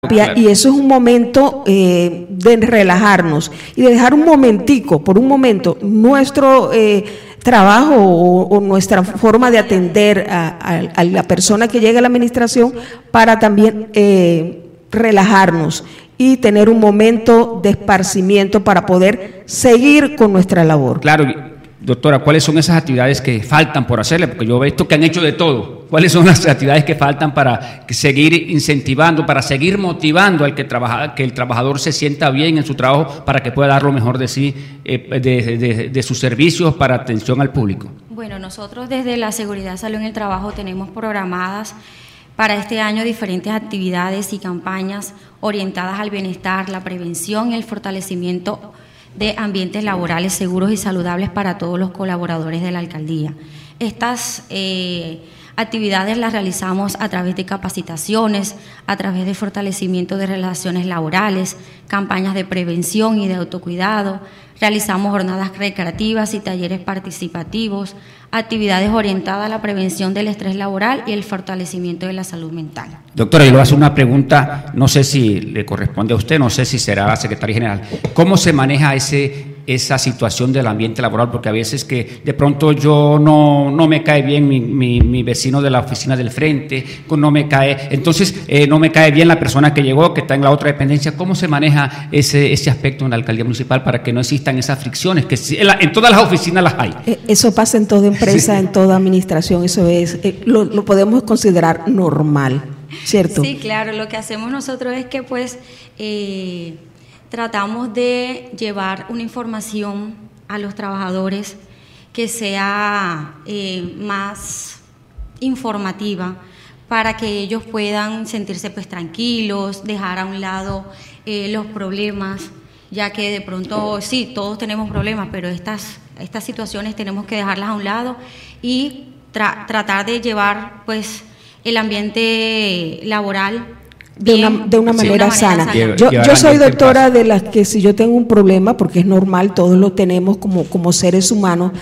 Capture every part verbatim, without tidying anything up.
Claro. Y eso es un momento eh, de relajarnos y de dejar un momentico, por un momento, nuestro eh, trabajo o, o nuestra forma de atender a, a, a la persona que llega a la administración para también eh, relajarnos y tener un momento de esparcimiento para poder seguir con nuestra labor. Claro. Doctora, ¿cuáles son esas actividades que faltan por hacerle? Porque yo he visto que han hecho de todo. ¿Cuáles son las actividades que faltan para seguir incentivando, para seguir motivando al que trabaja, que el trabajador se sienta bien en su trabajo para que pueda dar lo mejor de sí, eh, de, de, de sus servicios para atención al público? Bueno, nosotros desde la Seguridad Salud en el Trabajo tenemos programadas para este año diferentes actividades y campañas orientadas al bienestar, la prevención y el fortalecimiento de ambientes laborales seguros y saludables para todos los colaboradores de la alcaldía. Estas eh, actividades las realizamos a través de capacitaciones, a través de fortalecimiento de relaciones laborales, campañas de prevención y de autocuidado, realizamos jornadas recreativas y talleres participativos, actividades orientadas a la prevención del estrés laboral y el fortalecimiento de la salud mental. Doctora, yo le voy a hacer una pregunta, no sé si le corresponde a usted, no sé si será la secretaria general. ¿Cómo se maneja ese, esa situación del ambiente laboral? Porque a veces que de pronto yo no, no me cae bien mi, mi, mi vecino de la oficina del frente, no me cae, entonces eh, no me cae bien la persona que llegó, que está en la otra dependencia. ¿Cómo se maneja ese, ese aspecto en la alcaldía municipal para que no existan esas fricciones? Que en, la, en todas las oficinas las hay. Eso pasa en toda empresa, sí. En toda administración, eso es, eh, lo, lo podemos considerar normal, ¿cierto? Sí, claro, lo que hacemos nosotros es que pues eh, tratamos de llevar una información a los trabajadores que sea eh, más informativa para que ellos puedan sentirse pues tranquilos, dejar a un lado eh, los problemas, ya que de pronto sí, todos tenemos problemas, pero estas, estas situaciones tenemos que dejarlas a un lado y tra tratar de llevar pues el ambiente laboral de bien, una, de una manera, sí, una manera sana. sana. Yo, yo soy doctora de las que si yo tengo un problema, porque es normal, todos lo tenemos como, como seres humanos,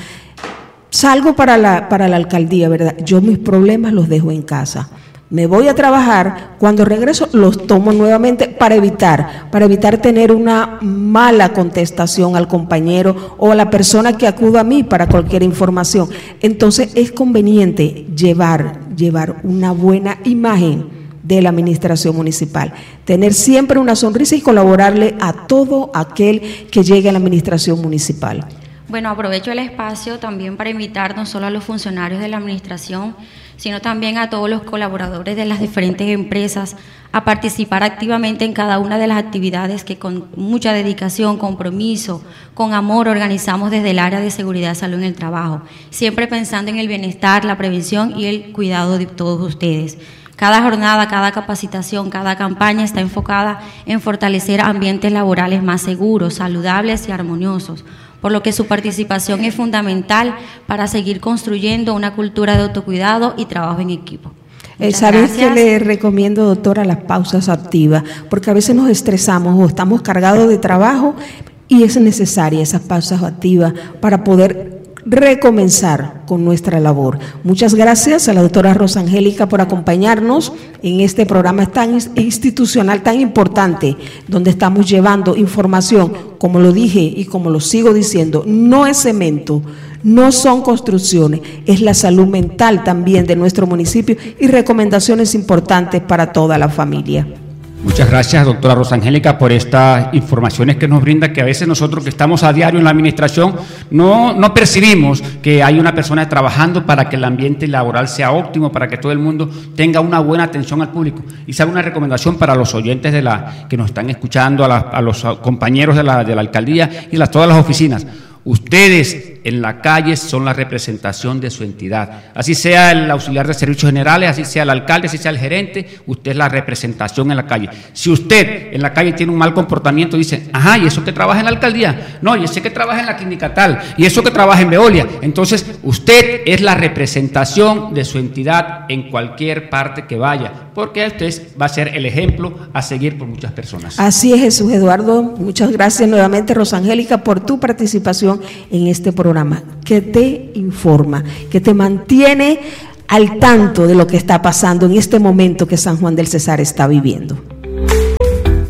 salgo para la, para la alcaldía, ¿verdad? Yo mis problemas los dejo en casa. Me voy a trabajar, cuando regreso los tomo nuevamente para evitar, para evitar tener una mala contestación al compañero o a la persona que acuda a mí para cualquier información. Entonces es conveniente llevar, llevar una buena imagen de la administración municipal, tener siempre una sonrisa y colaborarle a todo aquel que llegue a la administración municipal. Bueno, aprovecho el espacio también para invitar no solo a los funcionarios de la administración, sino también a todos los colaboradores de las diferentes empresas a participar activamente en cada una de las actividades que con mucha dedicación, compromiso, con amor organizamos desde el área de seguridad y salud en el trabajo, siempre pensando en el bienestar, la prevención y el cuidado de todos ustedes. Cada jornada, cada capacitación, cada campaña está enfocada en fortalecer ambientes laborales más seguros, saludables y armoniosos, por lo que su participación es fundamental para seguir construyendo una cultura de autocuidado y trabajo en equipo. ¿Sabes qué le recomiendo, doctora? Las pausas activas, porque a veces nos estresamos o estamos cargados de trabajo y es necesaria esas pausas activas para poder recomenzar con nuestra labor. Muchas gracias a la doctora Rosangélica por acompañarnos en este programa tan institucional, tan importante, donde estamos llevando información, como lo dije y como lo sigo diciendo, no es cemento, no son construcciones, es la salud mental también de nuestro municipio y recomendaciones importantes para toda la familia. Muchas gracias, doctora Rosangélica, por estas informaciones que nos brinda, que a veces nosotros que estamos a diario en la administración no, no percibimos que hay una persona trabajando para que el ambiente laboral sea óptimo, para que todo el mundo tenga una buena atención al público. Y sabe una recomendación para los oyentes de la que nos están escuchando, a, la, a los compañeros de la, de la alcaldía y las, todas las oficinas. Ustedes en la calle son la representación de su entidad, así sea el auxiliar de servicios generales, así sea el alcalde, así sea el gerente, usted es la representación en la calle. Si usted en la calle tiene un mal comportamiento, dice, ajá, ¿y eso que trabaja en la alcaldía? No, y ese que trabaja en la clínica tal, y eso que trabaja en Veolia. Entonces, usted es la representación de su entidad en cualquier parte que vaya, porque usted va a ser el ejemplo a seguir por muchas personas. Así es, Jesús Eduardo, muchas gracias nuevamente, Rosangélica, por tu participación en este programa que te informa, que te mantiene al tanto de lo que está pasando en este momento que San Juan del Cesar está viviendo.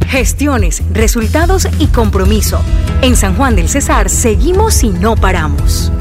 Gestiones, resultados y compromiso. En San Juan del Cesar seguimos y no paramos.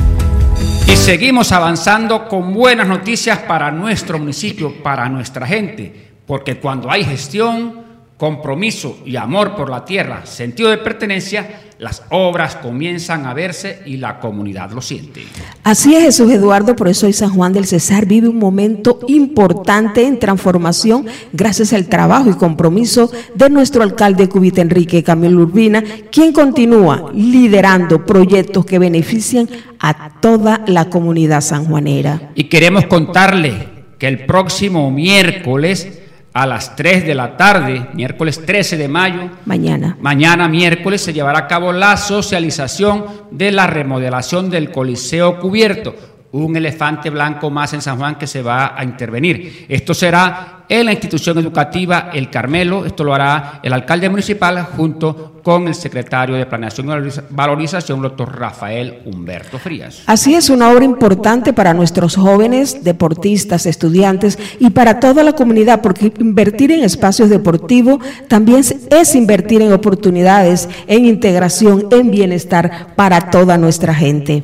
Y seguimos avanzando con buenas noticias para nuestro municipio, para nuestra gente, porque cuando hay gestión, compromiso y amor por la tierra, sentido de pertenencia, las obras comienzan a verse y la comunidad lo siente. Así es, Jesús Eduardo, por eso hoy San Juan del Cesar vive un momento importante en transformación gracias al trabajo y compromiso de nuestro alcalde Cubita Enrique Camilo Urbina, quien continúa liderando proyectos que benefician a toda la comunidad sanjuanera. Y queremos contarle que el próximo miércoles a las tres de la tarde, miércoles trece de mayo, mañana. Mañana miércoles se llevará a cabo la socialización de la remodelación del Coliseo Cubierto, un elefante blanco más en San Juan que se va a intervenir. Esto será en la institución educativa El Carmelo, esto lo hará el alcalde municipal junto con el secretario de Planeación y Valorización, doctor Rafael Humberto Frías. Así es, una obra importante para nuestros jóvenes, deportistas, estudiantes y para toda la comunidad, porque invertir en espacios deportivos también es invertir en oportunidades, en integración, en bienestar para toda nuestra gente.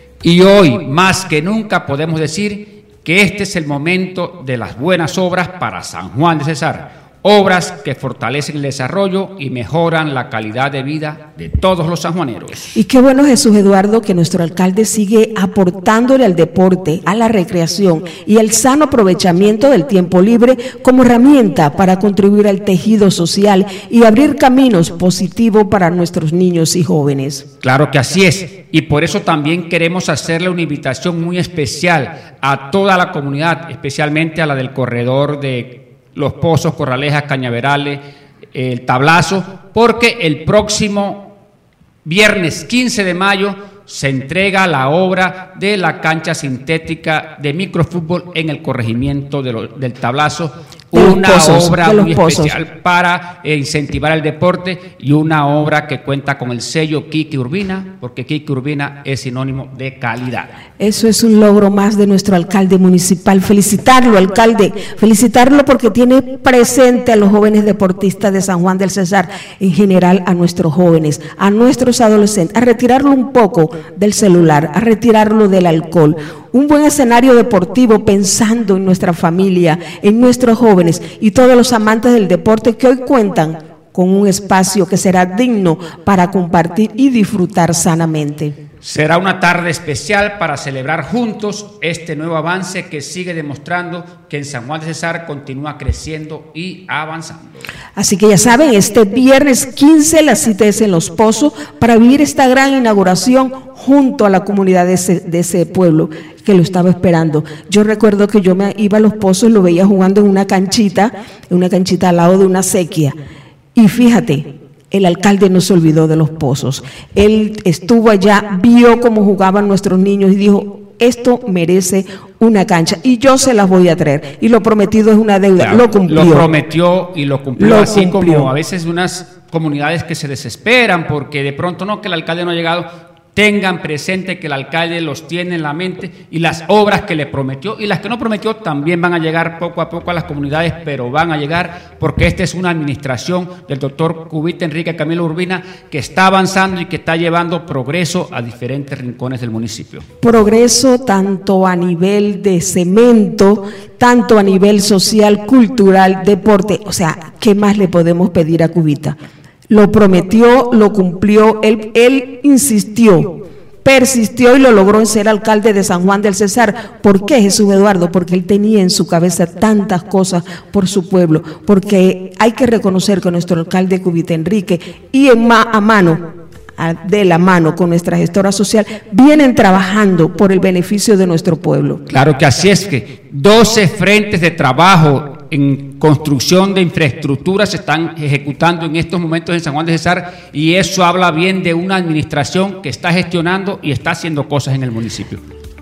Y hoy, más que nunca, podemos decir que este es el momento de las buenas obras para San Juan del Cesar. Obras que fortalecen el desarrollo y mejoran la calidad de vida de todos los sanjuaneros. Y qué bueno, Jesús Eduardo, que nuestro alcalde sigue aportándole al deporte, a la recreación y al sano aprovechamiento del tiempo libre como herramienta para contribuir al tejido social y abrir caminos positivos para nuestros niños y jóvenes. Claro que así es, y por eso también queremos hacerle una invitación muy especial a toda la comunidad, especialmente a la del corredor de Los Pozos, Corralejas, Cañaverales, el Tablazo, porque el próximo viernes quince de mayo se entrega la obra de la cancha sintética de microfútbol en el corregimiento de lo, del Tablazo, una pozos, obra muy pozos. especial para eh, incentivar el deporte y una obra que cuenta con el sello Kiki Urbina, porque Kiki Urbina es sinónimo de calidad. Eso es un logro más de nuestro alcalde municipal. Felicitarlo, alcalde, felicitarlo porque tiene presente a los jóvenes deportistas de San Juan del Cesar, en general a nuestros jóvenes, a nuestros adolescentes, a retirarlo un poco del celular, a retirarlo del alcohol. Un buen escenario deportivo pensando en nuestra familia, en nuestros jóvenes y todos los amantes del deporte que hoy cuentan con un espacio que será digno para compartir y disfrutar sanamente. Será una tarde especial para celebrar juntos este nuevo avance que sigue demostrando que en San Juan del Cesar continúa creciendo y avanzando. Así que ya saben, este viernes quince la cita es en Los Pozos para vivir esta gran inauguración junto a la comunidad de ese, de ese pueblo que lo estaba esperando. Yo recuerdo que yo me iba a Los Pozos, lo veía jugando en una canchita, en una canchita al lado de una sequía. Y fíjate, el alcalde no se olvidó de Los Pozos. Él estuvo allá, vio cómo jugaban nuestros niños y dijo, esto merece una cancha y yo se las voy a traer. Y lo prometido es una deuda. Claro, lo cumplió. Lo prometió y lo cumplió. Lo así cumplió. Como a veces unas comunidades que se desesperan porque de pronto no, que el alcalde no ha llegado. Tengan presente que el alcalde los tiene en la mente y las obras que le prometió y las que no prometió también van a llegar poco a poco a las comunidades, pero van a llegar porque esta es una administración del doctor Cubita Enrique Camilo Urbina que está avanzando y que está llevando progreso a diferentes rincones del municipio. Progreso tanto a nivel de cemento, tanto a nivel social, cultural, deporte. O sea, ¿qué más le podemos pedir a Cubita? Lo prometió, lo cumplió, él, él insistió, persistió y lo logró en ser alcalde de San Juan del Cesar. ¿Por qué, Jesús Eduardo? Porque él tenía en su cabeza tantas cosas por su pueblo, porque hay que reconocer que nuestro alcalde Cubita Enrique y en ma, a mano, de la mano con nuestra gestora social, vienen trabajando por el beneficio de nuestro pueblo. Claro que así es, que doce frentes de trabajo en construcción de infraestructura se están ejecutando en estos momentos en San Juan de Cesar y eso habla bien de una administración que está gestionando y está haciendo cosas en el municipio.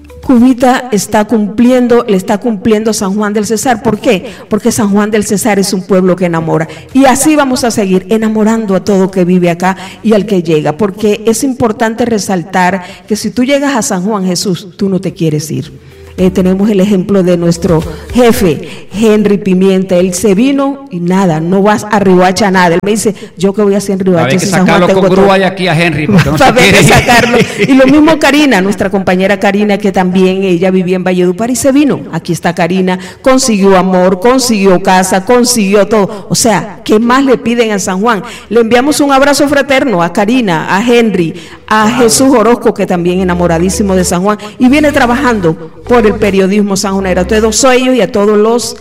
Cubita está cumpliendo, le está cumpliendo San Juan del Cesar. ¿Por qué? Porque San Juan del Cesar es un pueblo que enamora. Y así vamos a seguir enamorando a todo que vive acá y al que llega. Porque es importante resaltar que si tú llegas a San Juan, Jesús, tú no te quieres ir. Eh, tenemos el ejemplo de nuestro jefe, Henry Pimienta. Él se vino y nada, no vas a Riohacha nada. Él me dice, ¿yo qué voy a hacer en Riohacha? Hay que sacarlo con grúa y aquí a Henry, porque no se quiere. Sacarlo. Y lo mismo Karina, nuestra compañera Karina, que también ella vivía en Valledupar y se vino. Aquí está Karina, consiguió amor, consiguió casa, consiguió todo. O sea, ¿qué más le piden a San Juan? Le enviamos un abrazo fraterno a Karina, a Henry, a Jesús Orozco, que también enamoradísimo de San Juan y viene trabajando por el periodismo sanjuanero. A todos ellos y a todos los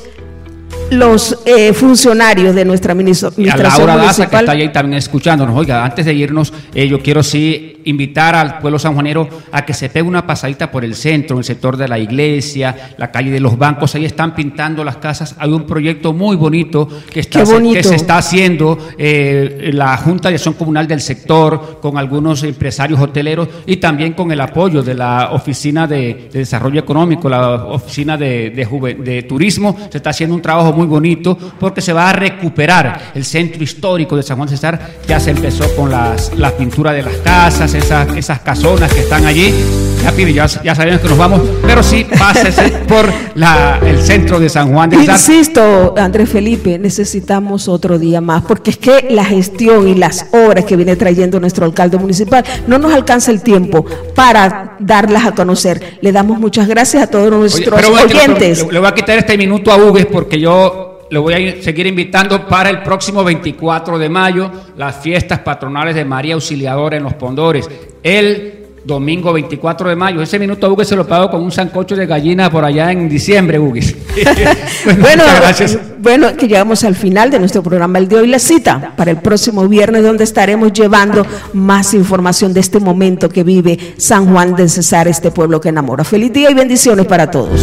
los eh, funcionarios de nuestra administración y a Laura municipal. Daza, que está ahí también escuchándonos. Oiga, antes de irnos, eh, yo quiero sí invitar al pueblo sanjuanero a que se pegue una pasadita por el centro, en el sector de la iglesia, la calle de los bancos. Ahí están pintando las casas. Hay un proyecto muy bonito que, está, bonito. que se está haciendo eh, la Junta de Acción Comunal del sector, con algunos empresarios hoteleros y también con el apoyo de la Oficina de, de Desarrollo Económico, la Oficina de, de, Juve, de Turismo. Se está haciendo un trabajo muy bonito porque se va a recuperar el centro histórico de San Juan Cesar. Ya se empezó con las, la pintura de las casas, esas, esas casonas que están allí. Ya, ya, ya sabemos que nos vamos, pero sí pásese por la, el centro de San Juan de Cesar. Insisto, Andrés Felipe, necesitamos otro día más, porque es que la gestión y las obras que viene trayendo nuestro alcalde municipal no nos alcanza el tiempo para darlas a conocer. Le damos muchas gracias a todos nuestros Oye, pero, oyentes. Le, le voy a quitar este minuto a Hugues porque yo lo voy a seguir invitando para el próximo veinticuatro de mayo, las fiestas patronales de María Auxiliadora en Los Pondores. El domingo veinticuatro de mayo. Ese minuto a Hugues se lo pago con un sancocho de gallina por allá en diciembre, Hugues. bueno, bueno, que llegamos al final de nuestro programa el de hoy. La cita para el próximo viernes, donde estaremos llevando más información de este momento que vive San Juan de Cesar, este pueblo que enamora. Feliz día y bendiciones para todos.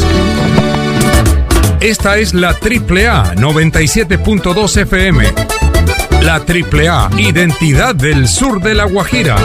Esta es la Triple A noventa y siete punto dos F M. La Triple A, identidad del sur de La Guajira.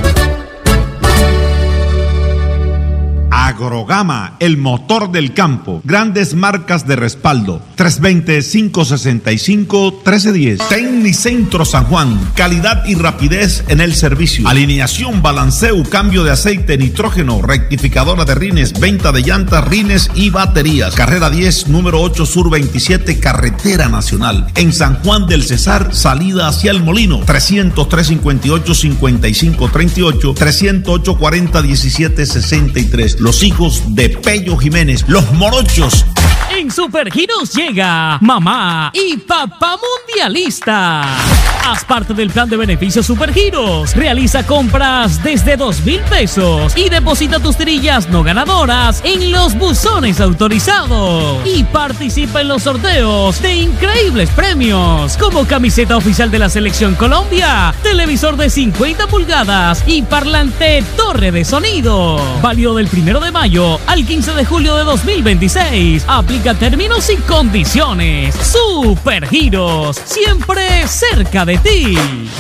Agrogama, el motor del campo. Grandes marcas de respaldo. tres dos cero, cinco seis cinco, uno tres uno cero. Tecnicentro San Juan. Calidad y rapidez en el servicio. Alineación, balanceo, cambio de aceite, nitrógeno, rectificadora de rines, venta de llantas, rines y baterías. Carrera diez, número ocho Sur veintisiete, Carretera Nacional. En San Juan del Cesar, salida hacia el Molino. trescientos tres cincuenta y ocho, cincuenta y cinco treinta y ocho, trescientos ocho cuarenta diecisiete sesenta y tres. Los hijos de Pello Jiménez, los morochos. En Supergiros llega Mamá y Papá Mundialista. Haz parte del plan de beneficios Supergiros. Realiza compras desde dos mil pesos y deposita tus tirillas no ganadoras en los buzones autorizados. Y participa en los sorteos de increíbles premios, como camiseta oficial de la Selección Colombia, televisor de cincuenta pulgadas y parlante torre de sonido. Válido del primero de mayo al quince de julio de dos mil veintiséis. Aplica términos y condiciones. Supergiros, siempre cerca de ti.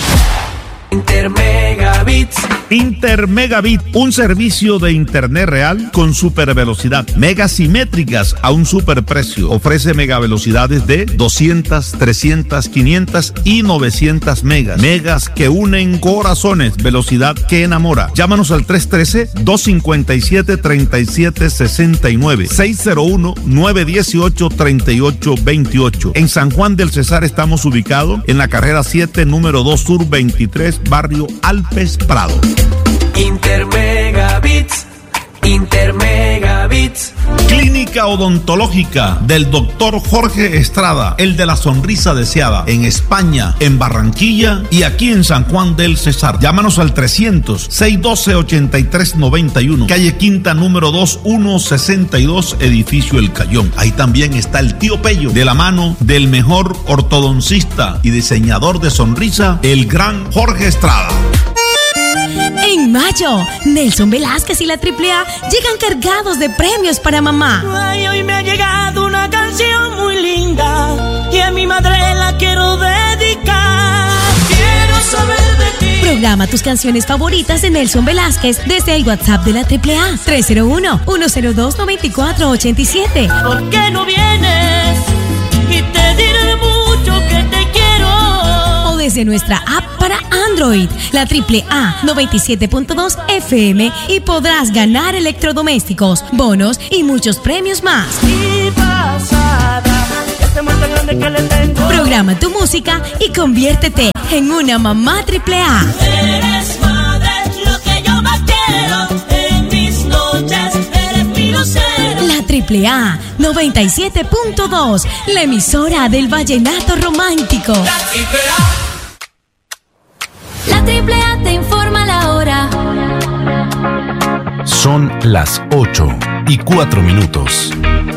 Intermegabits. Intermegabit, un servicio de internet real con super velocidad, megas simétricas a un super precio. Ofrece megavelocidades de doscientas, trescientas, quinientas y novecientas megas. Megas que unen corazones, velocidad que enamora. Llámanos al tres uno tres, dos cinco siete, tres siete seis nueve, seis cero uno, nueve uno ocho, tres ocho dos ocho. En San Juan del Cesar estamos ubicados en la carrera siete, número dos Sur veintitrés, barrio Alpes Prado. Intermegabits, Intermegabits. Clínica odontológica del doctor Jorge Estrada, el de la sonrisa deseada, en España, en Barranquilla y aquí en San Juan del Cesar. Llámanos al trescientos, seiscientos doce, ochenta y tres noventa y uno, calle Quinta, número dos, ciento sesenta y dos, edificio El Cayón. Ahí también está el tío Pello, de la mano del mejor ortodoncista y diseñador de sonrisa, el gran Jorge Estrada. En mayo, Nelson Velázquez y la Triple A llegan cargados de premios para mamá. Ay, hoy me ha llegado una canción muy linda y a mi madre la quiero dedicar. Quiero saber de ti. Programa tus canciones favoritas de Nelson Velázquez desde el WhatsApp de la Triple A tres cero uno, uno cero dos, nueve cuatro ocho siete. ¿Por qué no vienes? Y te diré mucho que te quiero. desde nuestra app para Android, la Triple A noventa y siete punto dos F M, y podrás ganar electrodomésticos, bonos y muchos premios más. Programa tu música y conviértete en una mamá Triple A. Eres madre, lo que yo más quiero. En mis noches eres mi lucero. La Triple A noventa y siete punto dos, la emisora del vallenato romántico. La Triple A. La Triple A te informa la hora. Son las ocho y cuatro minutos.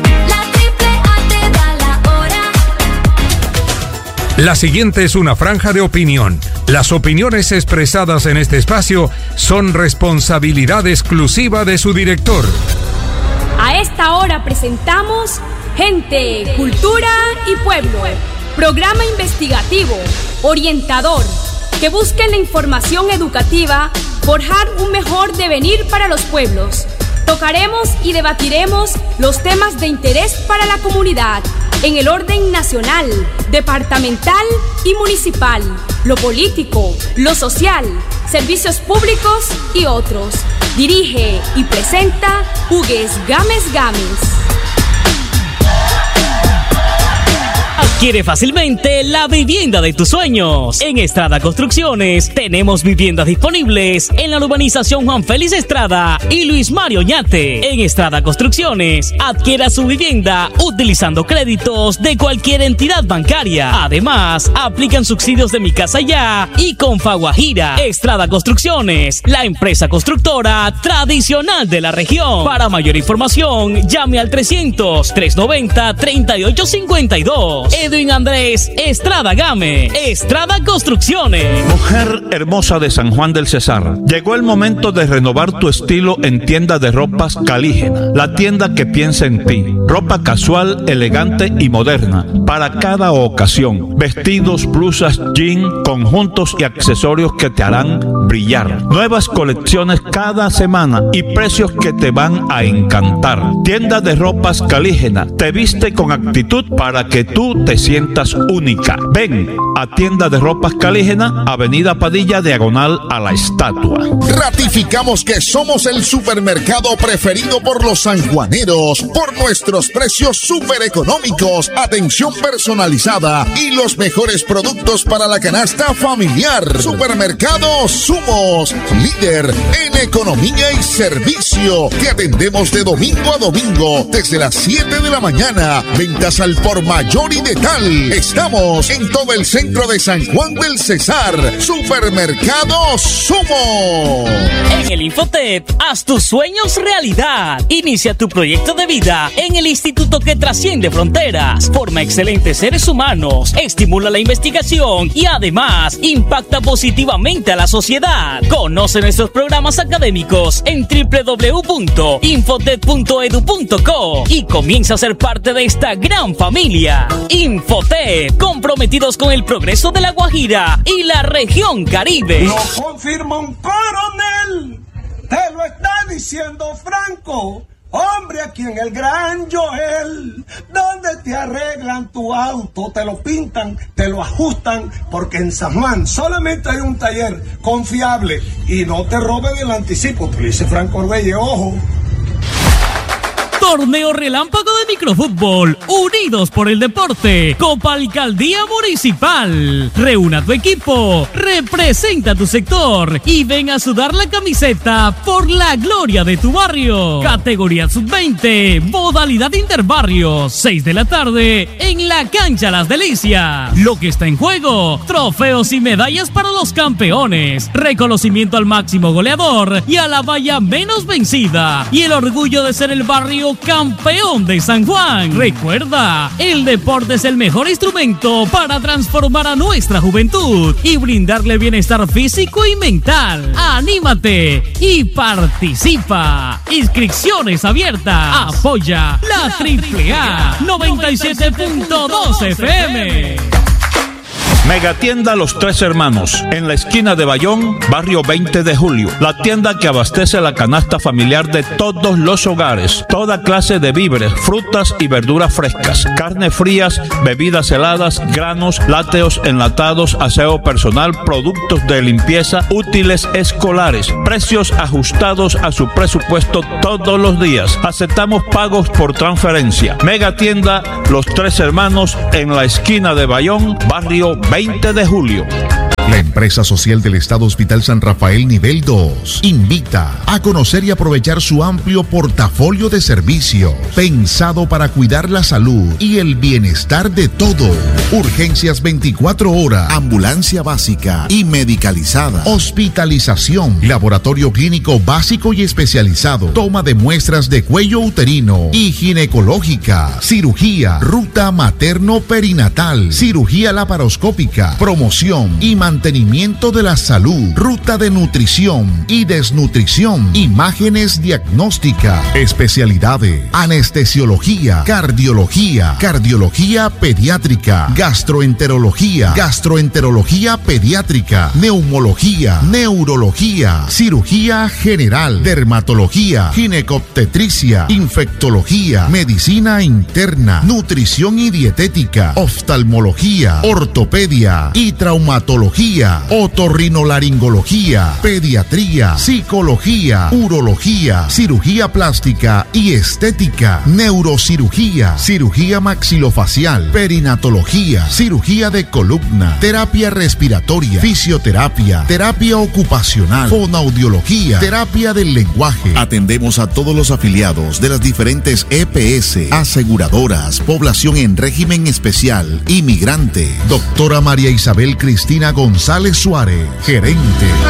La siguiente es una franja de opinión. Las opiniones expresadas en este espacio son responsabilidad exclusiva de su director. A esta hora presentamos Gente, Cultura y Pueblo, programa investigativo, orientador, que busca en la información educativa forjar un mejor devenir para los pueblos. Tocaremos y debatiremos los temas de interés para la comunidad en el orden nacional, departamental y municipal, lo político, lo social, servicios públicos y otros. Dirige y presenta Hugues Gámez Gámez. Adquiere fácilmente la vivienda de tus sueños. En Estrada Construcciones tenemos viviendas disponibles en la urbanización Juan Félix Estrada y Luis Mario Oñate. En Estrada Construcciones adquiera su vivienda utilizando créditos de cualquier entidad bancaria. Además, aplican subsidios de Mi Casa Ya y Confaguajira. Estrada Construcciones, la empresa constructora tradicional de la región. Para mayor información, llame al trescientos, trescientos noventa, treinta y ocho cincuenta y dos. Edwin Andrés Estrada Game, Estrada Construcciones. Mujer hermosa de San Juan del Cesar, llegó el momento de renovar tu estilo en tienda de ropas Calígena, la tienda que piensa en ti. Ropa casual, elegante y moderna, para cada ocasión. Vestidos, blusas, jean, conjuntos y accesorios que te harán brillar. Nuevas colecciones cada semana y precios que te van a encantar. Tienda de ropas Calígena, te viste con actitud para que tú te sientas única. Ven a Tienda de Ropas Calígena, Avenida Padilla, diagonal a la estatua. Ratificamos que somos el supermercado preferido por los sanjuaneros por nuestros precios súper económicos, atención personalizada y los mejores productos para la canasta familiar. Supermercado Sumos, líder en economía y servicio. Te atendemos de domingo a domingo desde las siete de la mañana. Ventas al por mayor y de tal. Estamos en todo el centro de San Juan del Cesar. Supermercado Sumo. En el Infotep, haz tus sueños realidad. Inicia tu proyecto de vida en el instituto que trasciende fronteras. Forma excelentes seres humanos, estimula la investigación y además impacta positivamente a la sociedad. Conoce nuestros programas académicos en doble u doble u doble u punto infotep punto edu punto co y comienza a ser parte de esta gran familia. Infotep, comprometidos con el progreso de La Guajira y la región Caribe. Lo confirma un coronel, te lo está diciendo Franco. Hombre, aquí en el Gran Joel, donde te arreglan tu auto, te lo pintan, te lo ajustan, porque en San Juan solamente hay un taller confiable y no te roben el anticipo. Te lo dice Franco Orguelle, ojo. Torneo Relámpago de Microfútbol, unidos por el deporte, Copa Alcaldía Municipal. Reúna tu equipo, representa tu sector y ven a sudar la camiseta por la gloria de tu barrio. Categoría sub veinte, modalidad interbarrio, seis de la tarde en la cancha Las Delicias. Lo que está en juego, trofeos y medallas para los campeones, reconocimiento al máximo goleador y a la valla menos vencida y el orgullo de ser el barrio campeón de San Juan. Recuerda, el deporte es el mejor instrumento para transformar a nuestra juventud y brindarle bienestar físico y mental. ¡Anímate y participa! Inscripciones abiertas. Apoya la Triple A noventa y siete punto dos F M. Megatienda Los Tres Hermanos, en la esquina de Bayón, barrio veinte de julio. La tienda que abastece la canasta familiar de todos los hogares. Toda clase de víveres, frutas y verduras frescas, carnes frías, bebidas heladas, granos, lácteos, enlatados, aseo personal, productos de limpieza, útiles escolares. Precios ajustados a su presupuesto todos los días. Aceptamos pagos por transferencia. Megatienda Los Tres Hermanos, en la esquina de Bayón, barrio veinte de julio. La empresa social del Estado Hospital San Rafael Nivel dos invita a conocer y aprovechar su amplio portafolio de servicios pensado para cuidar la salud y el bienestar de todos. Urgencias veinticuatro horas, ambulancia básica y medicalizada, hospitalización, laboratorio clínico básico y especializado, toma de muestras de cuello uterino y ginecológica, cirugía, ruta materno-perinatal, cirugía laparoscópica, promoción y mantenimiento Mantenimiento de la salud, ruta de nutrición y desnutrición, imágenes diagnósticas, especialidades, anestesiología, cardiología, cardiología pediátrica, gastroenterología, gastroenterología pediátrica, neumología, neurología, cirugía general, dermatología, ginecobstetricia, infectología, medicina interna, nutrición y dietética, oftalmología, ortopedia y traumatología, otorrinolaringología, pediatría, psicología, urología, cirugía plástica y estética, neurocirugía, cirugía maxilofacial, perinatología, cirugía de columna, terapia respiratoria, fisioterapia, terapia ocupacional, fonoaudiología, terapia del lenguaje. Atendemos a todos los afiliados de las diferentes E P S, aseguradoras, población en régimen especial, inmigrante. Doctora María Isabel Cristina González González Suárez, gerente.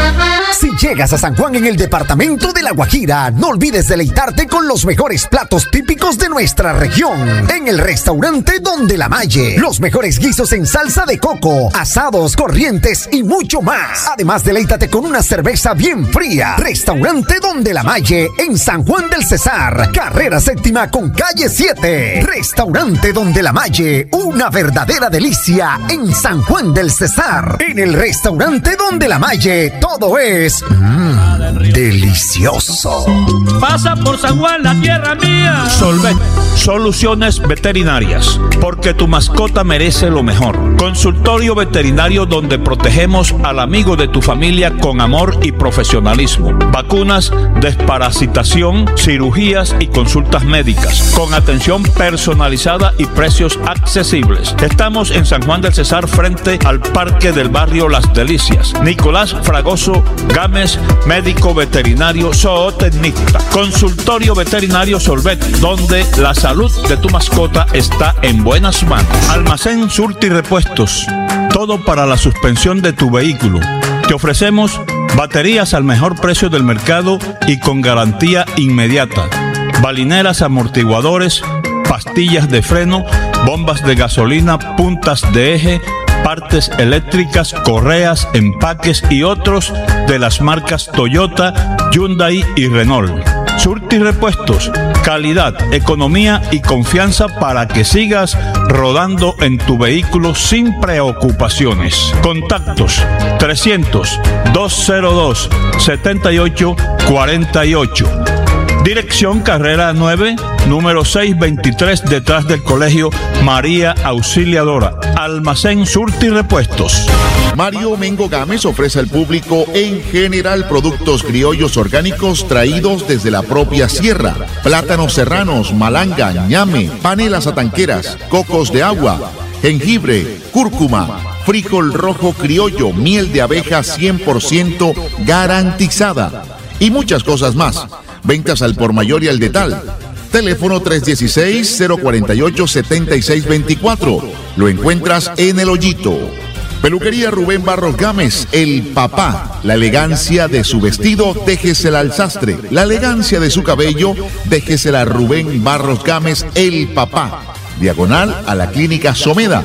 Si llegas a San Juan en el departamento de La Guajira, no olvides deleitarte con los mejores platos típicos de nuestra región. En el restaurante Donde la Malle, los mejores guisos en salsa de coco, asados, corrientes y mucho más. Además, deleítate con una cerveza bien fría. Restaurante Donde la Malle en San Juan del Cesar, carrera séptima con calle siete. Restaurante Donde la Malle, una verdadera delicia en San Juan del Cesar. En el restaurante Donde la Malle, todo es mmm, delicioso. Pasa por San Juan, la tierra mía. Solvet, soluciones veterinarias, porque tu mascota merece lo mejor. Consultorio veterinario donde protegemos al amigo de tu familia con amor y profesionalismo. Vacunas, desparasitación, cirugías y consultas médicas, con atención personalizada y precios accesibles. Estamos en San Juan del Cesar, frente al Parque del Barrio Las Delicias. Nicolás Fragoso Gámez, médico veterinario zootecnista. Consultorio veterinario Solvet, donde la salud de tu mascota está en buenas manos. Almacén Surti Repuestos, todo para la suspensión de tu vehículo. Te ofrecemos baterías al mejor precio del mercado y con garantía inmediata. Balineras, amortiguadores, pastillas de freno, bombas de gasolina, puntas de eje, partes eléctricas, correas, empaques y otros de las marcas Toyota, Hyundai y Renault. Surti Repuestos, calidad, economía y confianza para que sigas rodando en tu vehículo sin preocupaciones. Contactos trescientos, doscientos dos, setenta y ocho cuarenta y ocho. Dirección Carrera nueve, número seiscientos veintitrés, detrás del Colegio María Auxiliadora. Almacén Surti Repuestos. Mario Mengo Gámez ofrece al público en general productos criollos orgánicos traídos desde la propia sierra. Plátanos serranos, malanga, ñame, panelas atanqueras, cocos de agua, jengibre, cúrcuma, frijol rojo criollo, miel de abeja cien por ciento garantizada y muchas cosas más. Ventas al por mayor y al detal. Teléfono tres uno seis, cero cuatro ocho, siete seis dos cuatro. Lo encuentras en El Hoyito. Peluquería Rubén Barros Gámez, el papá. La elegancia de su vestido, déjesela al sastre. La elegancia de su cabello, déjesela a Rubén Barros Gámez, el papá. Diagonal a la Clínica Someda.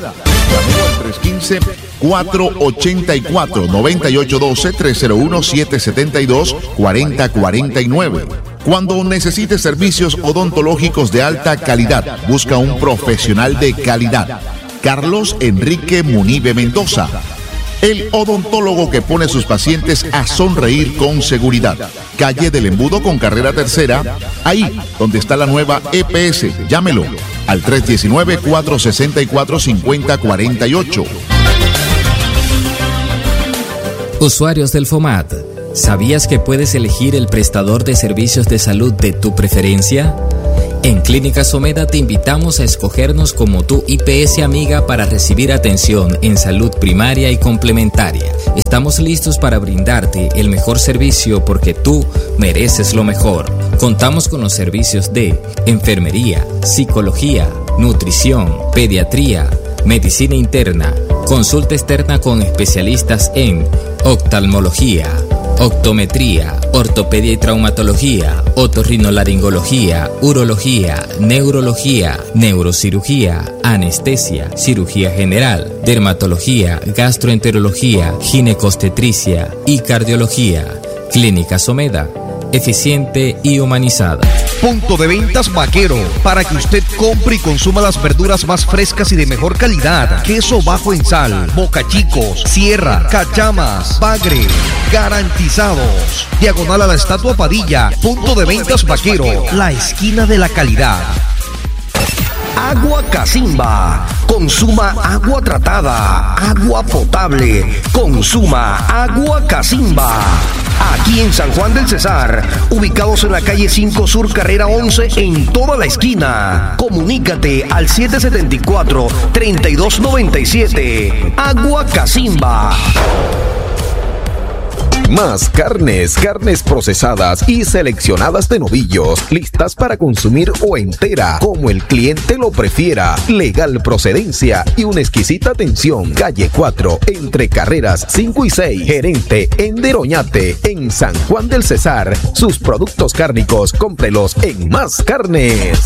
tres uno cinco, cuatro ocho cuatro, nueve ocho uno dos, tres cero uno, siete siete dos, cuatro cero cuatro nueve. Cuando necesites servicios odontológicos de alta calidad, busca un profesional de calidad. Carlos Enrique Munive Mendoza. El odontólogo que pone a sus pacientes a sonreír con seguridad. Calle del Embudo con carrera tercera, ahí donde está la nueva E P S. Llámelo al tres uno nueve, cuatro seis cuatro, cinco cero cuatro ocho. Usuarios del FOMAT, ¿sabías que puedes elegir el prestador de servicios de salud de tu preferencia? En Clínica Someda te invitamos a escogernos como tu I P S amiga para recibir atención en salud primaria y complementaria. Estamos listos para brindarte el mejor servicio porque tú mereces lo mejor. Contamos con los servicios de enfermería, psicología, nutrición, pediatría, medicina interna, consulta externa con especialistas en oftalmología, optometría, ortopedia y traumatología, otorrinolaringología, urología, neurología, neurocirugía, anestesia, cirugía general, dermatología, gastroenterología, ginecostetricia y cardiología. Clínica Someda, eficiente y humanizada. Punto de ventas Vaquero, para que usted compre y consuma las verduras más frescas y de mejor calidad. Queso bajo en sal, bocachicos, sierra, cachamas, bagre, garantizados. Diagonal a la Estatua Padilla. Punto de ventas Vaquero, la esquina de la calidad. Agua Casimba. Consuma agua tratada, agua potable. Consuma agua Casimba. Aquí en San Juan del Cesar, ubicados en la calle cinco Sur, carrera once, en toda la esquina. Comunícate al siete siete cuatro, tres dos nueve siete. Agua Casimba. Más carnes, carnes procesadas y seleccionadas de novillos, listas para consumir o entera, como el cliente lo prefiera. Legal procedencia y una exquisita atención. Calle cuatro, entre carreras cinco y seis. Gerente Ender Oñate, en San Juan del Cesar. Sus productos cárnicos, cómprelos en Más Carnes.